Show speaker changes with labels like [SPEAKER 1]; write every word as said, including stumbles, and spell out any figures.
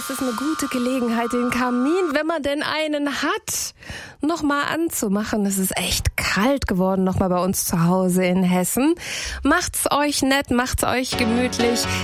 [SPEAKER 1] es ist eine gute Gelegenheit, den Kamin, wenn man denn einen hat, nochmal anzumachen. Es ist echt kalt geworden, nochmal bei uns zu Hause in Hessen. Macht's euch nett, macht's euch gemütlich.